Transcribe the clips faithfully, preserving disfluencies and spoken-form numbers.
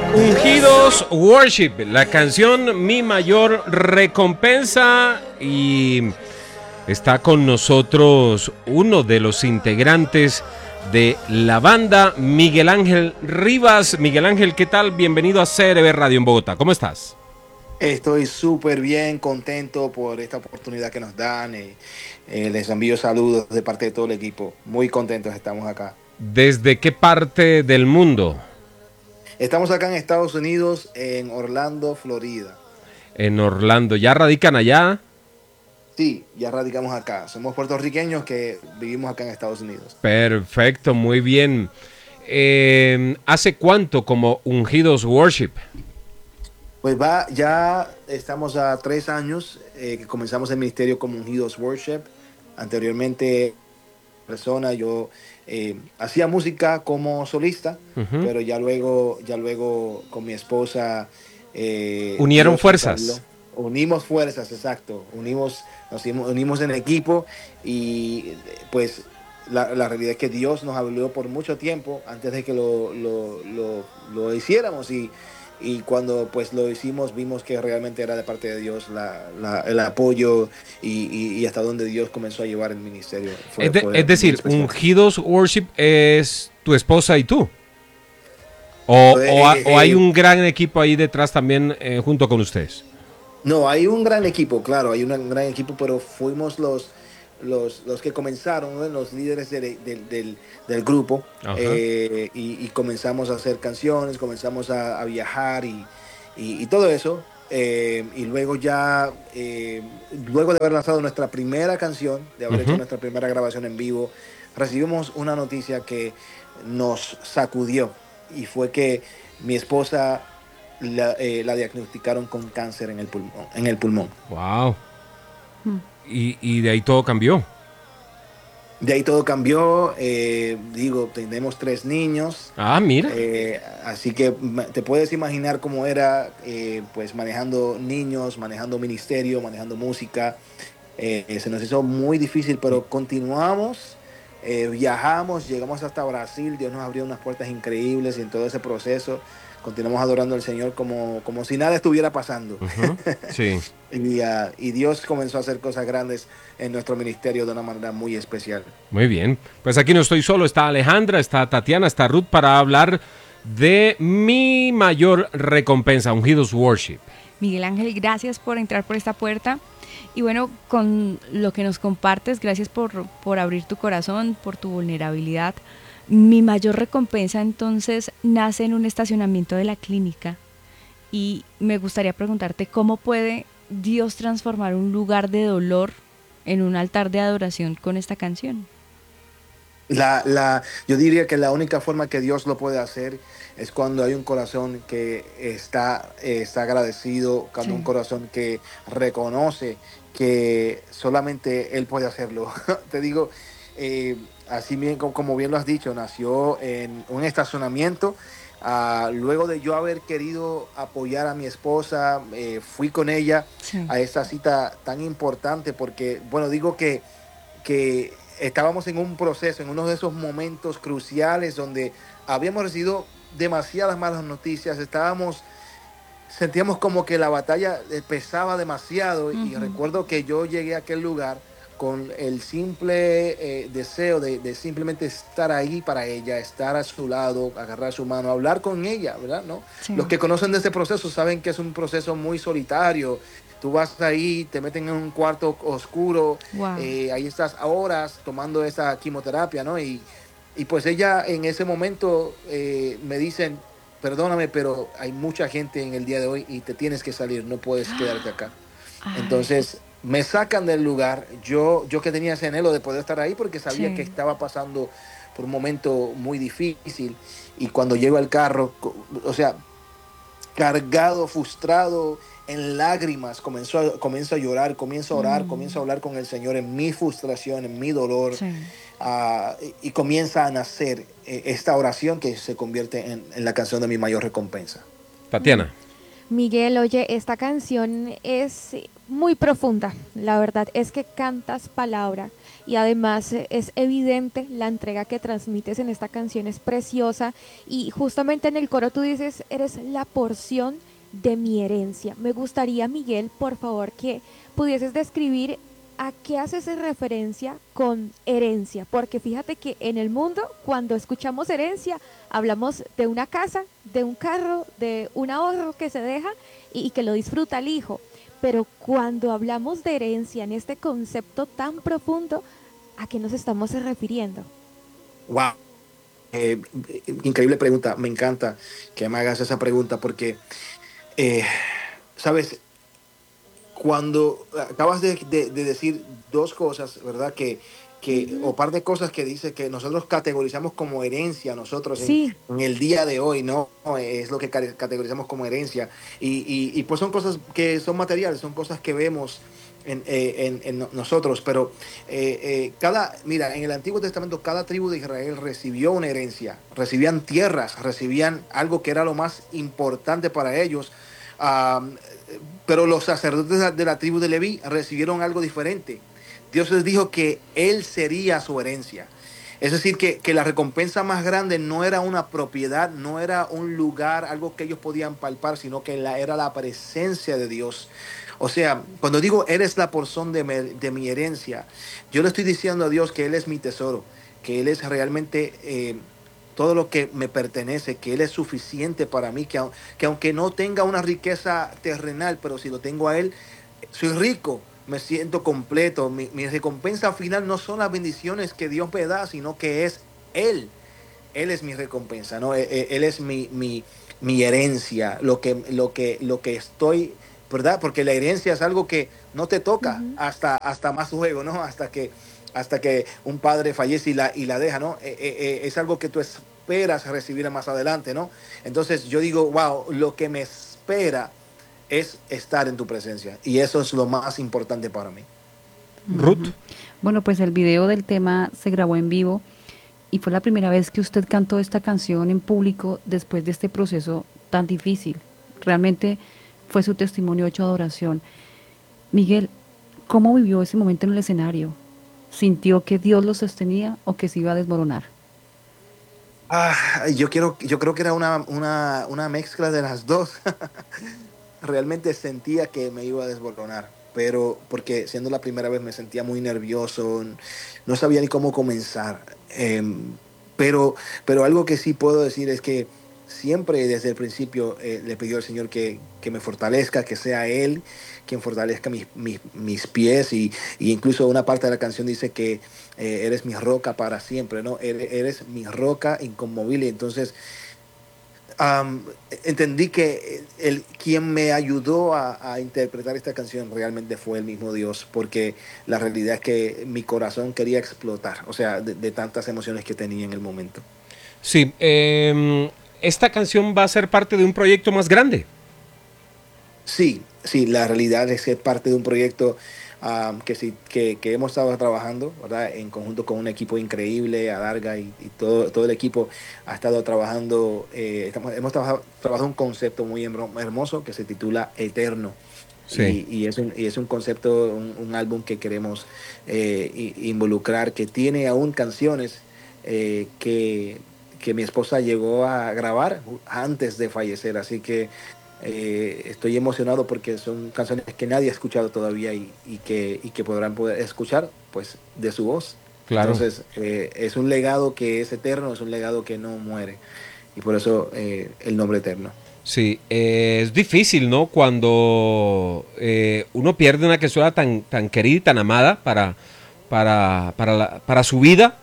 Ungidos Worship, la canción Mi Mayor Recompensa, y está con nosotros uno de los integrantes de la banda, Miguel Ángel Rivas. Miguel Ángel, ¿qué tal? Bienvenido a C R B Radio en Bogotá. ¿Cómo estás? Estoy súper bien, contento por esta oportunidad que nos dan. Eh, eh, les envío saludos de parte de todo el equipo. Muy contentos estamos acá. ¿Desde qué parte del mundo? Estamos acá en Estados Unidos, en Orlando, Florida. En Orlando. ¿Ya radican allá? Sí, ya radicamos acá. Somos puertorriqueños que vivimos acá en Estados Unidos. Perfecto, muy bien. Eh, ¿Hace cuánto como Ungidos Worship? Pues va, ya estamos a tres años eh, que comenzamos el ministerio como Ungidos Worship. Anteriormente, persona, yo eh, hacía música como solista, Uh-huh. pero ya luego, ya luego con mi esposa, eh, ¿Unieron Dios nos habló. fuerzas? Unimos fuerzas, exacto. Unimos, nos unimos, unimos en equipo y pues la, la realidad es que Dios nos habló por mucho tiempo antes de que lo, lo, lo, lo hiciéramos y y cuando pues lo hicimos vimos que realmente era de parte de Dios la, la, el apoyo y, y, y hasta donde Dios comenzó a llevar el ministerio. Es, Fue, de- es fue muy decir, especial. Ungidos Worship es tu esposa y tú. O, Eh, o ha- o hay eh, un gran equipo ahí detrás también eh, junto con ustedes. no, hay un gran equipo, claro, hay un gran equipo, pero fuimos los, los, los que comenzaron, ¿no? Los líderes del, del, del, del grupo Ajá. eh, y, y comenzamos a hacer canciones, comenzamos a, a viajar y, y, y todo eso. Eh, y luego ya, eh, luego de haber lanzado nuestra primera canción, de haber hecho Uh-huh. nuestra primera grabación en vivo, recibimos una noticia que nos sacudió y fue que mi esposa la, eh, la diagnosticaron con cáncer en el pulmón. En el pulmón. Wow. Y, y de ahí todo cambió. De ahí todo cambió. Eh, digo, tenemos tres niños. Ah, mira. Eh, así que te puedes imaginar cómo era, eh, pues manejando niños, manejando ministerio, manejando música. Eh, se nos hizo muy difícil, pero continuamos, eh, viajamos, llegamos hasta Brasil. Dios nos abrió unas puertas increíbles y en todo ese proceso continuamos adorando al Señor como, como si nada estuviera pasando. Uh-huh. Sí. y, uh, y Dios comenzó a hacer cosas grandes en nuestro ministerio de una manera muy especial. Muy bien. Pues aquí no estoy solo. Está Alejandra, está Tatiana, está Ruth para hablar de Mi Mayor Recompensa, Ungidos Worship. Miguel Ángel, gracias por entrar por esta puerta. Y bueno, con lo que nos compartes, gracias por, por abrir tu corazón, por tu vulnerabilidad. Mi mayor recompensa entonces nace en un estacionamiento de la clínica. Y me gustaría preguntarte cómo puede Dios transformar un lugar de dolor en un altar de adoración con esta canción. La, la, yo diría que la única forma que Dios lo puede hacer es cuando hay un corazón que está, eh, está agradecido, cuando un Sí. corazón que reconoce que solamente Él puede hacerlo. Te digo, eh, así bien como, como bien lo has dicho, nació en un estacionamiento. Uh, luego de yo haber querido apoyar a mi esposa, eh, fui con ella Sí. a esta cita tan importante porque, bueno, digo que que estábamos en un proceso, en uno de esos momentos cruciales donde habíamos recibido demasiadas malas noticias, estábamos, sentíamos como que la batalla pesaba demasiado y Uh-huh. recuerdo que yo llegué a aquel lugar con el simple eh, deseo de, de simplemente estar ahí para ella, estar a su lado, agarrar su mano, hablar con ella, ¿verdad? ¿No? Sí. Los que conocen de este proceso saben que es un proceso muy solitario. Tú vas ahí, te meten en un cuarto oscuro, Wow. eh, ahí estás horas tomando esa quimioterapia, ¿no? Y, y pues ella en ese momento eh, me dicen, perdóname, pero hay mucha gente en el día de hoy y te tienes que salir, no puedes quedarte acá. Ay, Entonces me sacan del lugar, yo, yo que tenía ese anhelo de poder estar ahí porque sabía que sí. estaba pasando por un momento muy difícil y cuando llego al carro, o sea, cargado, frustrado, en lágrimas, comenzó a, comienzo a llorar, comienzo a orar, comienzo a Mm, hablar con el Señor en mi frustración, en mi dolor, sí. uh, y, y comienza a nacer eh, esta oración que se convierte en, en la canción de mi mayor recompensa. Tatiana. Miguel, oye, esta canción es muy profunda. La verdad es que cantas palabra y además eh, es evidente la entrega que transmites en esta canción es preciosa y justamente en el coro tú dices, eres la porción de mi herencia. Me gustaría, Miguel, por favor, que pudieses describir a qué haces referencia con herencia, porque fíjate que en el mundo cuando escuchamos herencia hablamos de una casa, de un carro, de un ahorro que se deja y, y que lo disfruta el hijo. Pero cuando hablamos de herencia en este concepto tan profundo, ¿a qué nos estamos refiriendo? Wow. Eh, increíble pregunta. Me encanta que me hagas esa pregunta porque, eh, sabes, cuando acabas de, de- de decir dos cosas, ¿verdad? Que, que, Ujú. o par de cosas que dice que nosotros categorizamos como herencia, nosotros en, Sí. en el día de hoy, ¿no? Es lo que ca- categorizamos como herencia. Y, y- y, pues son cosas que son materiales, son cosas que vemos en, eh, en- en no- nosotros. Pero eh, eh, cada, mira, en el Antiguo Testamento cada tribu de Israel recibió una herencia, recibían tierras, recibían algo que era lo más importante para ellos. Ah, pero los sacerdotes de la, de la tribu de Leví recibieron algo diferente. Dios les dijo que él sería su herencia. Es decir, que, que la recompensa más grande no era una propiedad, no era un lugar, algo que ellos podían palpar, sino que la, era la presencia de Dios. O sea, cuando digo eres la porción de, me- de mi herencia, yo le estoy diciendo a Dios que Él es mi tesoro, que Él es realmente eh, todo lo que me pertenece, que Él es suficiente para mí, que, au- que aunque no tenga una riqueza terrenal, pero si lo tengo a Él, soy rico, me siento completo. Mi, mi recompensa final no son las bendiciones que Dios me da, sino que es Él. Él es mi recompensa, ¿no? Él, él- él es mi, mi, mi herencia, lo que, lo, que, lo que estoy, ¿verdad? Porque la herencia es algo que no te toca Ujú. hasta, hasta más luego, ¿no? Hasta que, hasta que un padre fallece y la, y la deja, ¿no? Eh, eh, eh, es algo que tú esperas recibir más adelante, ¿no? Entonces yo digo, wow, lo que me espera es estar en tu presencia. Y eso es lo más importante para mí. Ruth. Ujú. Bueno, pues el video del tema se grabó en vivo y fue la primera vez que usted cantó esta canción en público después de este proceso tan difícil. Realmente fue su testimonio hecho adoración. Miguel, ¿cómo vivió ese momento en el escenario? ¿Sintió que Dios lo sostenía o que se iba a desmoronar? Ah, yo quiero, yo creo que era una, una, una mezcla de las dos. Realmente sentía que me iba a desboronar, pero porque siendo la primera vez me sentía muy nervioso, n- no sabía ni cómo comenzar. Em, pero, pero algo que sí puedo decir es que siempre desde el principio eh, le pidió al Señor que, que me fortalezca, que sea Él quien fortalezca mis, mis, mis pies y, y incluso una parte de la canción dice que eh, eres mi roca para siempre, ¿no? Eres, eres mi roca inconmovible. Entonces, Am, entendí que el, quien me ayudó a, a interpretar esta canción realmente fue el mismo Dios, porque la realidad es que mi corazón quería explotar, o sea, de, de tantas emociones que tenía en el momento. Sí, eh, esta canción va a ser parte de un proyecto más grande. Sí, sí, la realidad es que es parte de un proyecto am, que, sí, que, que hemos estado trabajando, ¿verdad? En conjunto con un equipo increíble, Adarga y, y todo, todo el equipo ha estado trabajando, eh, estamos- hemos trabajado, trabajado un concepto muy hermo- hermoso que se titula Eterno. Sí. Y, y es un, y es un concepto, un, un álbum que queremos eh, i- involucrar, que tiene aún canciones eh, que, que mi esposa llegó a grabar antes de fallecer. Así que eh, estoy emocionado porque son canciones que nadie ha escuchado todavía y, y que, y que podrán poder escuchar pues de su voz. Claro. Entonces, eh, es un legado que es eterno, es un legado que no muere. Y por eso eh, el nombre eterno. Sí, eh, es difícil, ¿no? Cuando eh, uno pierde una persona tan, tan querida y tan amada para, para, para, la- para su vida,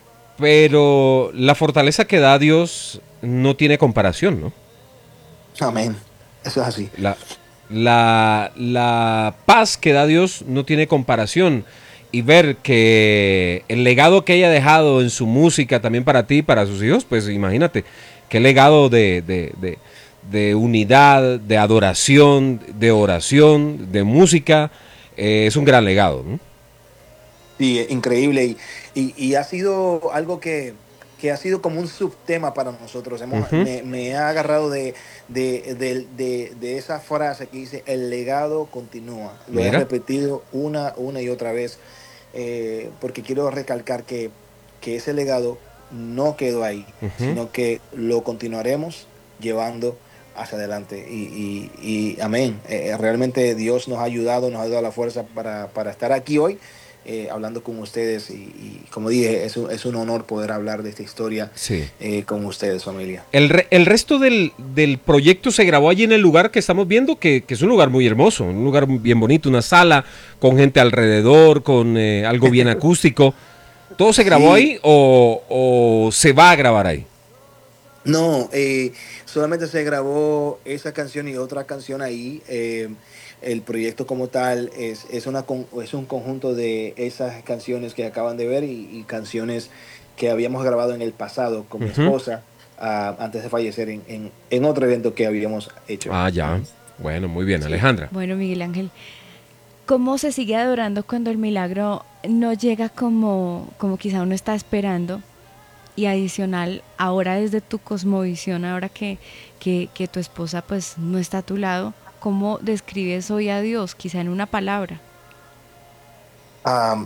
pero la fortaleza que da Dios no tiene comparación, ¿no? Amén. Eso es así. La, la, la paz que da Dios no tiene comparación. Y ver que el legado que ella ha dejado en su música también para ti y para sus hijos, pues imagínate, qué legado de, de, de, de unidad, de adoración, de oración, de música, eh, es un gran legado, ¿no? Sí, increíble. Y, y, y ha sido algo que, que ha sido como un subtema para nosotros. Hemos, Ujú. me, me he agarrado de, de, de, de, de esa frase que dice, el legado continúa. Lo he Mira. repetido una, una y otra vez, eh, porque quiero recalcar que, que ese legado no quedó ahí, Ujú. sino que lo continuaremos llevando hacia adelante. Y, y, y amén. Eh, realmente Dios nos ha ayudado, nos ha dado la fuerza para, para estar aquí hoy, eh, hablando con ustedes. Y, y como dije, es un, es un honor poder hablar de esta historia Sí. eh, con ustedes, familia. El, re- el resto del, del proyecto se grabó allí en el lugar que estamos viendo, que, que es un lugar muy hermoso, un lugar bien bonito, una sala con gente alrededor, con eh, algo bien acústico. ¿Todo se grabó Sí, ahí o, o se va a grabar ahí? no, eh, solamente se grabó esa canción y otra canción ahí. Eh, el proyecto como tal es, es, una, con- es un conjunto de esas canciones que acaban de ver y, y canciones que habíamos grabado en el pasado con mi Ujú. esposa, ah, antes de fallecer en, en, en otro evento que habíamos hecho. Ah, ya. Ujú. Bueno, muy bien, Sí. Alejandra. Bueno, Miguel Ángel, ¿cómo se sigue adorando cuando el milagro no llega como, como quizá uno está esperando? Y adicional, ahora desde tu cosmovisión, ahora que, que, que tu esposa pues no está a tu lado, ¿cómo describes hoy a Dios? Quizá en una palabra. Am,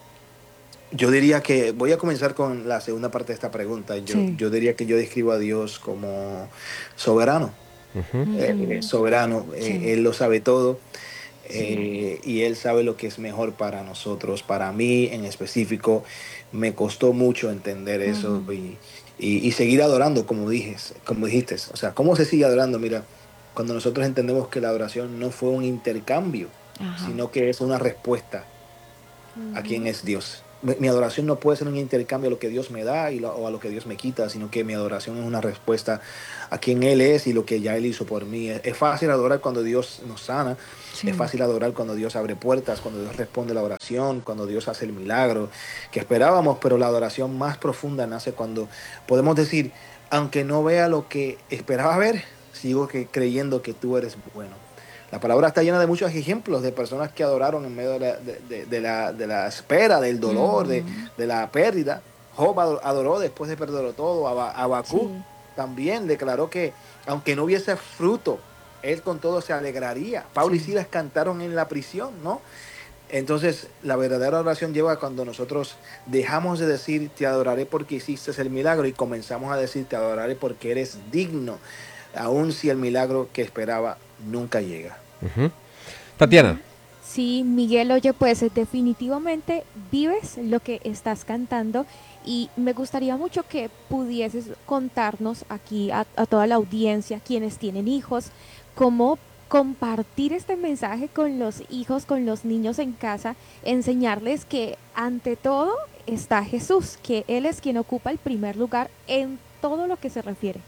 yo diría que voy a comenzar con la segunda parte de esta pregunta. Yo, Sí. yo diría que yo describo a Dios como soberano. Ujú. Eh, Ujú. soberano, eh, Sí. Él lo sabe todo. Sí. Eh, y Él sabe lo que es mejor para nosotros. Para mí en específico, me costó mucho entender eso Ujú. y, y- y seguir adorando, como dijes, como dijiste. O sea, ¿cómo se sigue adorando? Mira, cuando nosotros entendemos que la adoración no fue un intercambio, Ajá. sino que es una respuesta a quién Ujú. es Dios. Mi, mi adoración no puede ser un intercambio a lo que Dios me da y lo- o a lo que Dios me quita, sino que mi adoración es una respuesta a quién Él es y lo que ya Él hizo por mí. Es, es fácil adorar cuando Dios nos sana, es Sí. fácil adorar cuando Dios abre puertas, cuando Dios responde la oración, cuando Dios hace el milagro que esperábamos, pero la adoración más profunda nace cuando podemos decir, aunque no vea lo que esperaba ver, sigo que, creyendo que tú eres bueno. La palabra está llena de muchos ejemplos de personas que adoraron en medio de la, de, de- de la, de la espera, del dolor, de, Ujú. de la pérdida. Job ado- adoró después de perderlo todo. Aba- Habacuc Sí. también declaró que aunque no hubiese fruto, él con todo se alegraría. Pablo y Sí. Silas cantaron en la prisión, ¿no? Entonces, la verdadera oración lleva cuando nosotros dejamos de decir te adoraré porque hiciste el milagro y comenzamos a decir te adoraré porque eres digno, aun si el milagro que esperaba nunca llega. Ujú. Tatiana. Ujú. Sí, Miguel, oye, pues eh, definitivamente vives lo que estás cantando y me gustaría mucho que pudieses contarnos aquí a, a toda la audiencia, quienes tienen hijos, cómo compartir este mensaje con los hijos, con los niños en casa, enseñarles que ante todo está Jesús, que Él es quien ocupa el primer lugar en todo lo que se refiere.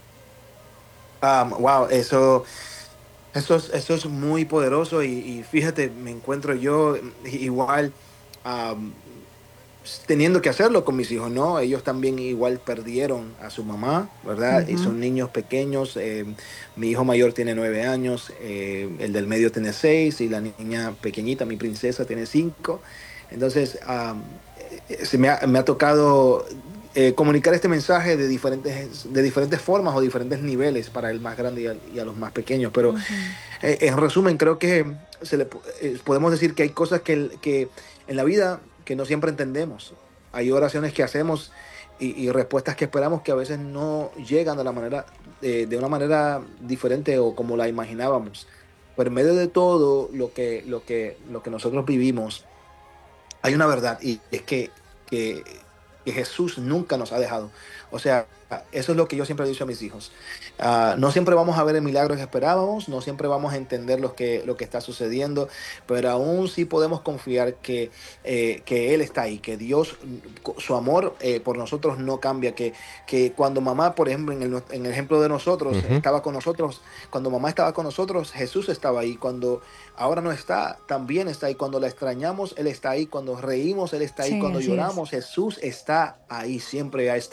Um, wow, eso, eso es, eso es muy poderoso y, y fíjate, me encuentro yo mm, igual, um, teniendo que hacerlo con mis hijos, ¿no? Ellos también igual perdieron a su mamá, ¿verdad? Y Ujú. son niños pequeños. Eh, mi hijo mayor tiene nueve años, eh, el del medio tiene seis y la niña pequeñita, mi princesa, tiene cinco. Entonces, um, eh, se me ha, me ha tocado eh, comunicar este mensaje de diferentes, de diferentes formas o diferentes niveles para el más grande y a, y a los más pequeños. Pero Ujú. eh, en resumen, creo que se le, eh, podemos decir que hay cosas que, que en la vida que no siempre entendemos. Hay oraciones que hacemos y, y respuestas que esperamos que a veces no llegan de la manera, eh, de una manera diferente o como la imaginábamos. Pero en medio de todo lo que, lo que, lo que nosotros vivimos, hay una verdad y es que, que, que Jesús nunca nos ha dejado. O sea, eso es lo que yo siempre he dicho a mis hijos. Ah, no siempre vamos a ver el milagro que esperábamos, no siempre vamos a entender lo que, lo que está sucediendo, pero aún sí podemos confiar que, eh, que Él está ahí, que Dios, mm, su amor eh, por nosotros no cambia, que, que cuando mamá, por ejemplo, en el, en el ejemplo de nosotros, Ujú. estaba con nosotros, cuando mamá estaba con nosotros, Jesús estaba ahí. Cuando ahora no está, también está ahí. Cuando la extrañamos, Él está ahí. Cuando reímos, Él está ahí. Sí, Cuando así es. lloramos, Jesús está ahí. Siempre ha estado y siempre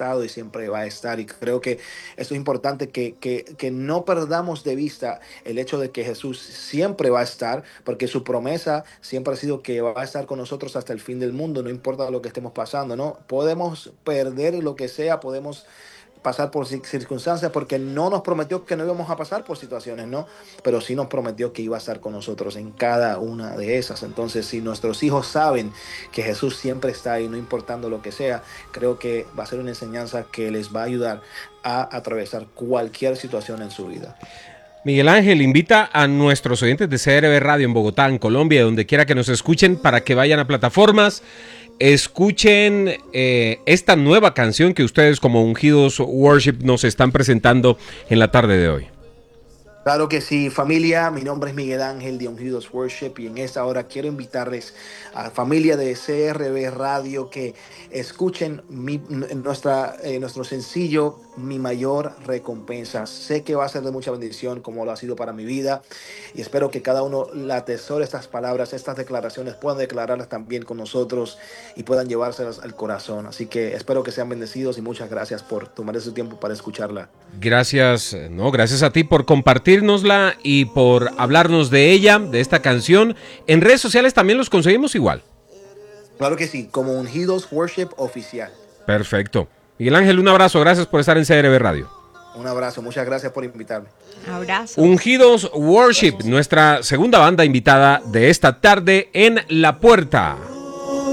siempre va a estar. Y creo que eso es importante, que, que, que no perdamos de vista el hecho de que Jesús siempre va a estar, porque su promesa siempre ha sido que va a estar con nosotros hasta el fin del mundo, no importa lo que estemos pasando, ¿no? Podemos perder lo que sea, podemos pasar por circunstancias, porque no nos prometió que no íbamos a pasar por situaciones, ¿no? Pero sí nos prometió que iba a estar con nosotros en cada una de esas. Entonces, si nuestros hijos saben que Jesús siempre está ahí, no importando lo que sea, creo que va a ser una enseñanza que les va a ayudar a atravesar cualquier situación en su vida. Miguel Ángel, invita a nuestros oyentes de C R B Radio en Bogotá, en Colombia, donde quiera que nos escuchen, para que vayan a plataformas, escuchen eh, esta nueva canción que ustedes como Ungidos Worship nos están presentando en la tarde de hoy. Claro que sí, familia, mi nombre es Miguel Ángel de Ungidos Worship, y en esta hora quiero invitarles a familia de C R B Radio que escuchen mi, nuestra, eh, nuestro sencillo Mi Mayor Recompensa. Sé que va a ser de mucha bendición, como lo ha sido para mi vida, y espero que cada uno la atesore estas palabras, estas declaraciones, puedan declararlas también con nosotros y puedan llevárselas al corazón. Así que espero que sean bendecidos, y muchas gracias por tomar ese tiempo para escucharla. Gracias, no, gracias a ti por compartirnosla y por hablarnos de ella, de esta canción. En redes sociales también los conseguimos igual. Claro que sí, como Ungidos Worship Oficial. Perfecto. Miguel Ángel, un abrazo, gracias por estar en C R B Radio. Un abrazo, muchas gracias por invitarme. Abrazo. Ungidos Worship, nuestra segunda banda invitada de esta tarde en La Puerta.